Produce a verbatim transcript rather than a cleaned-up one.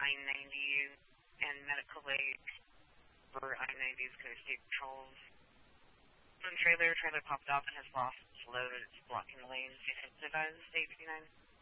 I ninety and Medical Lake for I ninety's Coast State Patrols. One trailer, trailer popped off and has lost its load. It's blocking the lanes. Defensive as eighty-nine.